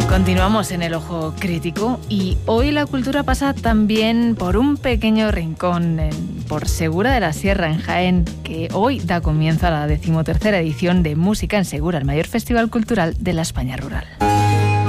Continuamos en el Ojo Crítico y hoy la cultura pasa también por un pequeño rincón por Segura de la Sierra, en Jaén, que hoy da comienzo a la 13ª edición de Música en Segura, el mayor festival cultural de la España rural.